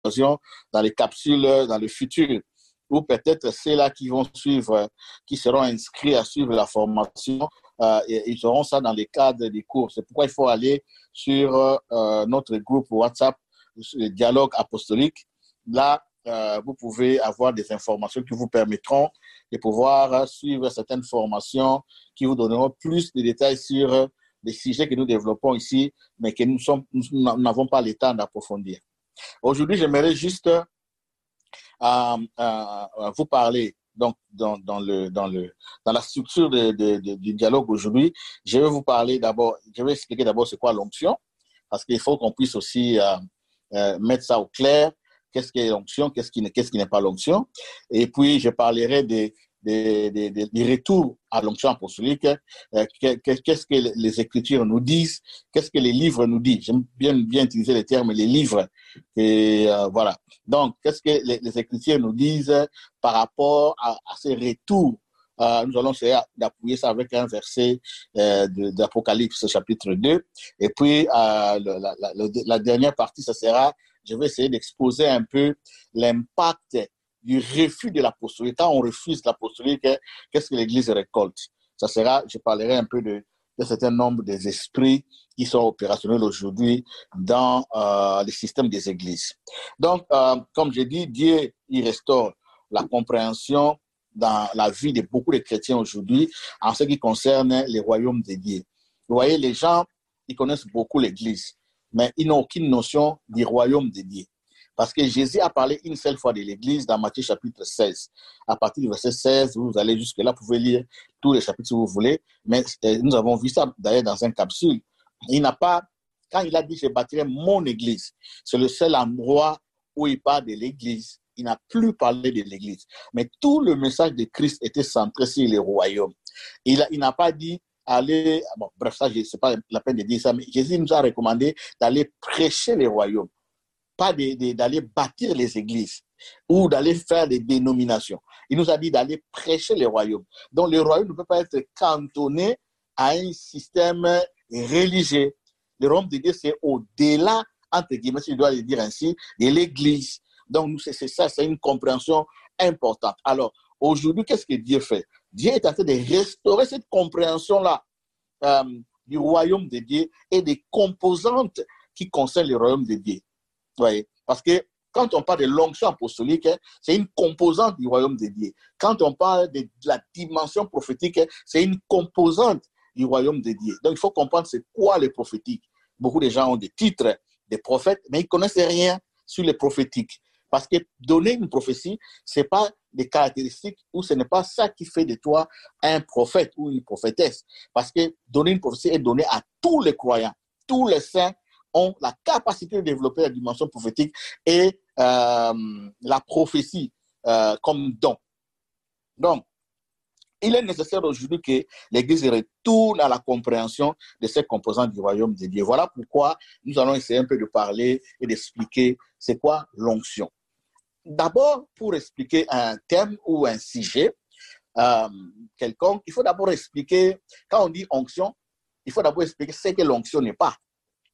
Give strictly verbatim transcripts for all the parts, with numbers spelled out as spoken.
dans les capsules, dans le futur, ou peut-être ceux-là qui vont suivre, qui seront inscrits à suivre la formation, euh, et, ils auront ça dans les cadres des cours. C'est pourquoi il faut aller sur euh, notre groupe WhatsApp, le dialogue apostolique. Là, euh, vous pouvez avoir des informations qui vous permettront de pouvoir suivre certaines formations qui vous donneront plus de détails sur les sujets que nous développons ici, mais que nous sommes, nous n'avons pas le temps d'approfondir. Aujourd'hui, j'aimerais juste euh, euh, vous parler donc dans, dans, le, dans, le, dans la structure de, de, de, du dialogue aujourd'hui. Je vais vous parler d'abord, je vais expliquer d'abord c'est quoi l'onction, parce qu'il faut qu'on puisse aussi euh, euh, mettre ça au clair. Qu'est-ce qui est l'onction, qu'est-ce qui, qu'est-ce qui n'est pas l'onction. Et puis, je parlerai des, des, des, des retours à l'onction apostolique. Euh, qu'est-ce que les Écritures nous disent, qu'est-ce que les livres nous disent. J'aime bien, bien utiliser les termes, les livres. Et euh, voilà. Donc, qu'est-ce que les, les Écritures nous disent par rapport à, à ces retours. Euh, nous allons essayer d'appuyer ça avec un verset euh, de, d'Apocalypse chapitre deux. Et puis, euh, la, la, la, la dernière partie, ça sera, je vais essayer d'exposer un peu l'impact du refus de l'apostolique. Quand on refuse l'apostolique, qu'est-ce que l'Église récolte? Ça sera, je parlerai un peu de, de certain nombre des esprits qui sont opérationnels aujourd'hui dans euh, le système des églises. Donc, euh, comme je dis, Dieu, il restaure la compréhension dans la vie de beaucoup de chrétiens aujourd'hui en ce qui concerne les royaumes de Dieu. Vous voyez, les gens, ils connaissent beaucoup l'Église, mais ils n'ont aucune notion du royaume de Dieu. Parce que Jésus a parlé une seule fois de l'Église dans Matthieu chapitre seize. À partir du verset seize, vous allez jusque-là, vous pouvez lire tous les chapitres si vous voulez, mais euh, nous avons vu ça d'ailleurs dans une capsule. Il n'a pas, quand il a dit « je bâtirai mon Église », c'est le seul endroit où il parle de l'Église. Il n'a plus parlé de l'Église. Mais tout le message de Christ était centré sur les royaumes. Il, a, il n'a pas dit aller, bon, bref, ça, ce n'est pas la peine de dire ça, mais Jésus nous a recommandé d'aller prêcher les royaumes, pas de, de, d'aller bâtir les églises ou d'aller faire des dénominations. Il nous a dit d'aller prêcher les royaumes. Donc, le royaume ne peut pas être cantonné à un système religieux. Le royaume de Dieu, c'est au-delà, entre guillemets, si je dois le dire ainsi, de l'église. Donc, c'est, c'est ça, c'est une compréhension importante. Alors, aujourd'hui, qu'est-ce que Dieu fait? Dieu est en train de restaurer cette compréhension-là euh, du royaume de Dieu et des composantes qui concernent le royaume de Dieu. Vous voyez? Parce que quand on parle de l'onction apostolique, c'est une composante du royaume de Dieu. Quand on parle de la dimension prophétique, c'est une composante du royaume de Dieu. Donc, il faut comprendre c'est quoi le prophétique. Beaucoup de gens ont des titres de prophètes, mais ils ne connaissent rien sur le prophétique. Parce que donner une prophétie, ce n'est pas des caractéristiques ou ce n'est pas ça qui fait de toi un prophète ou une prophétesse. Parce que donner une prophétie est donné à tous les croyants. Tous les saints ont la capacité de développer la dimension prophétique et euh, la prophétie euh, comme don. Donc, il est nécessaire aujourd'hui que l'Église retourne à la compréhension de ces composantes du royaume de Dieu. Voilà pourquoi nous allons essayer un peu de parler et d'expliquer c'est quoi l'onction. D'abord, pour expliquer un thème ou un sujet euh, quelconque, il faut d'abord expliquer, quand on dit onction, il faut d'abord expliquer ce que l'onction n'est pas.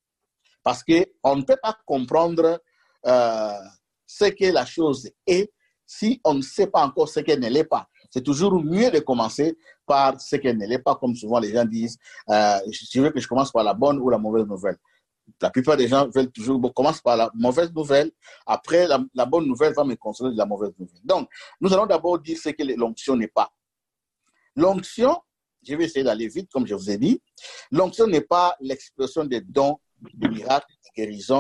Parce qu'on ne peut pas comprendre euh, ce que la chose est si on ne sait pas encore ce qu'elle ne l'est pas. C'est toujours mieux de commencer par ce qu'elle ne l'est pas, comme souvent les gens disent, euh, je veux que je commence par la bonne ou la mauvaise nouvelle. La plupart des gens veulent toujours, bon, commence par la mauvaise nouvelle, après la, la bonne nouvelle va me consoler de la mauvaise nouvelle. Donc, nous allons d'abord dire ce que l'onction n'est pas. L'onction, je vais essayer d'aller vite, comme je vous ai dit, l'onction n'est pas l'expression des dons, des miracles, des guérisons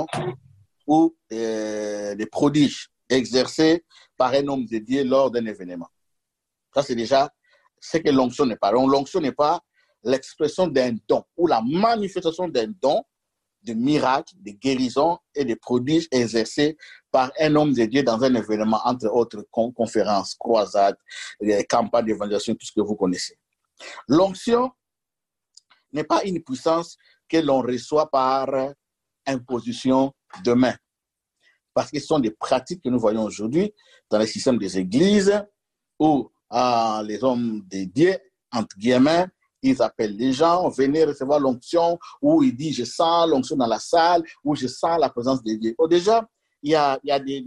ou euh, des prodiges exercés par un homme de Dieu lors d'un événement. Ça, c'est déjà ce que l'onction n'est pas. Donc, l'onction n'est pas l'expression d'un don ou la manifestation d'un don, de miracles, de guérisons et de prodiges exercés par un homme de Dieu dans un événement, entre autres conférences, croisades, campagnes d'évangélisation, tout ce que vous connaissez. L'onction n'est pas une puissance que l'on reçoit par imposition de main. Parce que ce sont des pratiques que nous voyons aujourd'hui dans les systèmes des églises où ah, les hommes de Dieu, entre guillemets, ils appellent les gens, venez recevoir l'onction, ou ils disent je sens l'onction dans la salle, ou je sens la présence de Dieu. Oh, déjà, il y a, il y a des